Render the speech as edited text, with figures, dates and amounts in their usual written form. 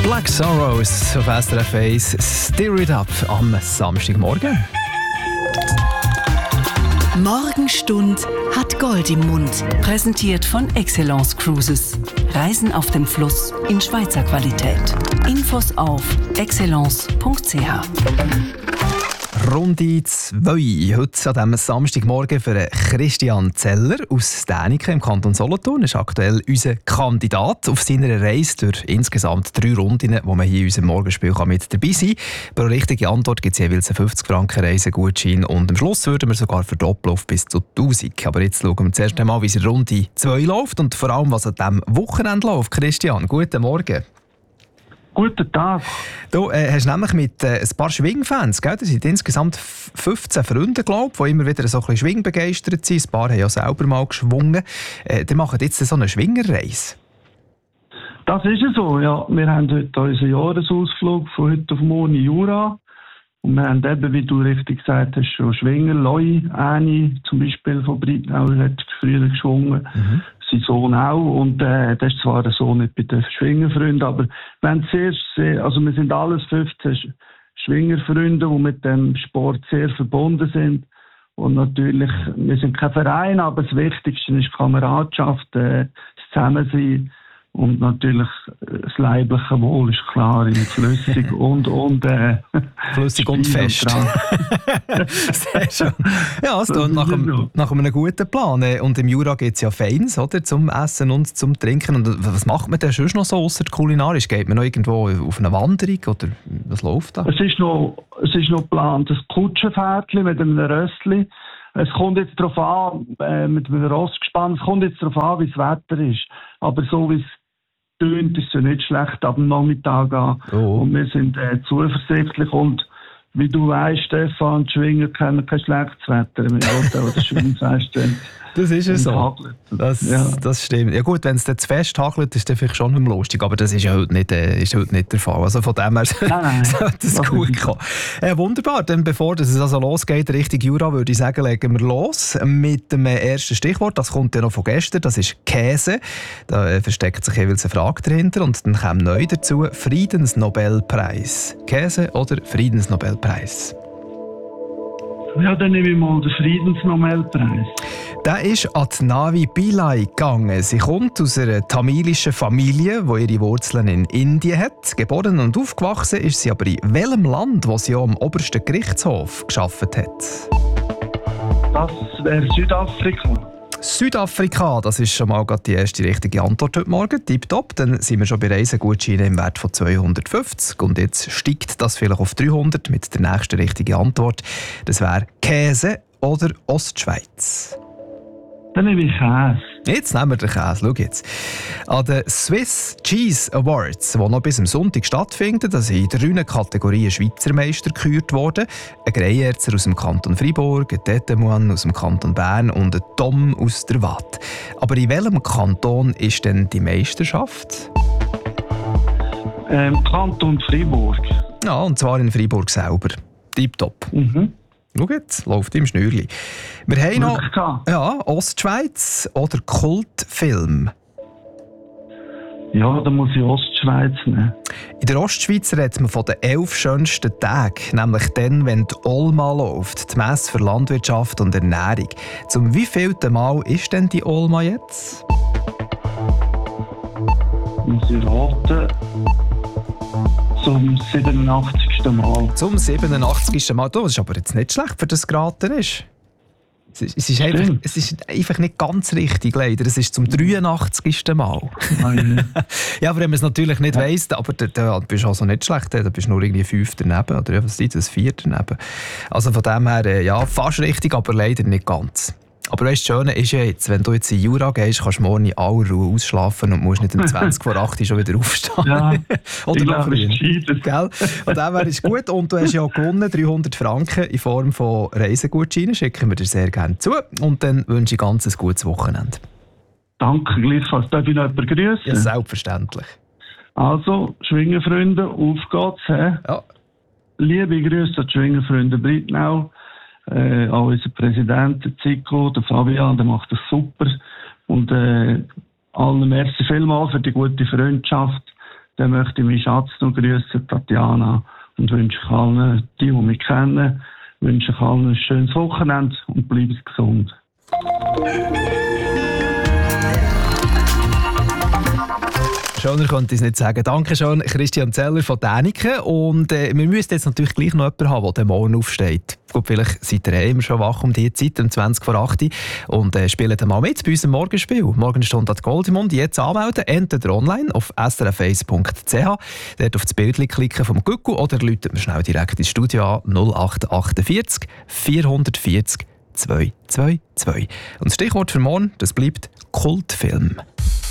Black Sorrows auf SRF 1, Stir It Up am Samstagmorgen. Morgenstund hat Gold im Mund. Präsentiert von Excellence Cruises. Reisen auf dem Fluss in Schweizer Qualität. Infos auf excellence.ch. Runde 2. Heute an diesem Samstagmorgen für Christian Zeller aus Däniken im Kanton Solothurn. Ist aktuell unser Kandidat auf seiner Reise durch insgesamt 3 Runden, wo man hier in unserem Morgenspiel mit dabei sein kann. Pro richtige Antwort gibt es jeweils einen 50 Franken Reisegutschein und am Schluss würden wir sogar verdoppeln auf bis zu 1000. Aber jetzt schauen wir zuerst einmal, wie es in Runde 2 läuft und vor allem, was an diesem Wochenende läuft. Christian, guten Morgen. Guten Tag. Du hast nämlich mit ein paar Schwingfans, gell? Das sind insgesamt 15 Freunde, glaube ich, die immer wieder so ein bisschen schwingbegeistert sind. Ein paar haben ja selber mal geschwungen. Die machen jetzt so eine Schwingerreise. Das ist es so, ja. Wir haben heute unseren Jahresausflug von heute auf morgen in Jura. Und wir haben eben, wie du richtig gesagt hast, schon Schwinger. Loi, Äni zum Beispiel von Breitnau, hat früher geschwungen. Mhm. Sein Sohn auch. Und das ist zwar der Sohn nicht bei den Schwingerfreunden, aber wir haben wir sind alles 15 Schwingerfreunde, die mit dem Sport sehr verbunden sind. Und natürlich, wir sind kein Verein, aber das Wichtigste ist Kameradschaft, das Zusammensein. Und natürlich das leibliche Wohl ist klar, flüssig und flüssig und fest. Sehr schön. Ja, es klingt nach einem guten Plan. Und im Jura gibt es ja Feins, oder, zum Essen und zum Trinken. Und was macht man denn sonst noch so ausser kulinarisch? Geht man noch irgendwo auf eine Wanderung oder was läuft da? Es ist noch geplant, ein Kutschenpferdchen mit einem Rössli. Es kommt jetzt darauf an, mit einem Rossgespann, es kommt jetzt darauf an, wie das Wetter ist. Aber so wie es tönt, ist es ja nicht schlecht ab dem Nachmittag an. Oh. Und wir sind zuversichtlich. Und wie du weißt, Stefan, die Schwinger kennen kein schlechtes Wetter. Im Hotel oder Schwingfest. Das ist es so. Das stimmt. Ja gut, wenn es dann zu fest hagelt, ist das vielleicht schon nicht lustig, aber das ist ja heute nicht der Fall. Also von dem her sollte es gut kommen. Wunderbar, dann bevor es also losgeht, Richtung Jura, würde ich sagen, legen wir los mit dem ersten Stichwort. Das kommt ja noch von gestern, das ist Käse. Da versteckt sich jeweils eine Frage dahinter und dann kommt neu dazu Friedensnobelpreis. Käse oder Friedensnobelpreis? Ja, dann nehme ich mal den Friedensnobelpreis. Der ist an die Navi Pillai gegangen. Sie kommt aus einer tamilischen Familie, die ihre Wurzeln in Indien hat. Geboren und aufgewachsen ist sie aber in welchem Land, wo sie auch am obersten Gerichtshof gearbeitet hat? Das wäre Südafrika. Südafrika, das ist schon mal die erste richtige Antwort heute Morgen. Tipptopp, dann sind wir schon bei Reisegutscheinen im Wert von 250. Und jetzt steigt das vielleicht auf 300 mit der nächsten richtigen Antwort. Das wäre Käse oder Ostschweiz. Dann nehme ich Käse. Jetzt nehmen wir den Käse. Schau jetzt. An den Swiss Cheese Awards, die noch bis am Sonntag stattfinden, da sind in 3 Kategorien Schweizer Meister gekürt worden. Ein Greyerzer aus dem Kanton Fribourg, ein Tetemuan aus dem Kanton Bern und ein Tom aus der Waadt. Aber in welchem Kanton ist denn die Meisterschaft? Kanton Fribourg. Ja, und zwar in Fribourg selber. Tipptopp. Mhm. Schau jetzt, läuft im Schnürli. Wir haben noch Ostschweiz oder Kultfilm. Ja, da muss ich Ostschweiz nehmen. In der Ostschweiz redet man von den 11 schönsten Tagen, nämlich dann, wenn die Olma läuft, die Messe für Landwirtschaft und Ernährung. Zum wievielten Mal ist denn die Olma jetzt? Muss ich raten. Zum 87. Mal. Zum 87. Mal. Das ist aber jetzt nicht schlecht, für das geraten ist. Es ist einfach nicht ganz richtig, leider. Es ist zum 83. Mal. Ja, aber wenn man es natürlich nicht weiss, aber da bist du also nicht schlecht. Da bist du nur irgendwie 5 daneben. Oder was ist das? 4 daneben. Also von dem her, ja, fast richtig, aber leider nicht ganz. Aber weißt, das Schöne ist ja jetzt, wenn du jetzt in Jura gehst, kannst du morgen in aller Ruhe ausschlafen und musst nicht um 20 vor 8 schon wieder aufstehen. Ja, oder noch früher. Gell? Und dem wäre es gut. Und du hast ja gewonnen, 300 Franken in Form von Reisegutscheinen. Schicken wir dir sehr gerne zu. Und dann wünsche ich ganz ein gutes Wochenende. Danke, gleichfalls. Darf ich noch jemanden grüßen? Ja, selbstverständlich. Also, Schwingerfreunde, auf geht's. Ja. Liebe Grüße an die Schwingerfreunde Breitnau. Auch unser Präsident, der Zico, der Fabian, der macht das super. Und allen merci vielmals für die gute Freundschaft. dann möchte ich meinen Schatz noch grüßen, Tatjana, und wünsche allen, die mich kennen, wünsche allen ein schönes Wochenende und bleiben gesund. Schöner könnte ich es nicht sagen. Danke schön, Christian Zeller von Däniken. Und wir müssen jetzt natürlich gleich noch jemanden haben, der morgen aufsteht. Gut, vielleicht seid ihr immer schon wach um diese Zeit, um 20 vor 8 Uhr. Und spielt mal mit bei unserem Morgenspiel. Morgenstunde hat Goldimund. Jetzt anmelden, entweder online auf srf1.ch. Dort auf das Bild klicken vom Gucku oder läutet mir schnell direkt ins Studio an 0848 440 222. Und das Stichwort für morgen, das bleibt Kultfilm.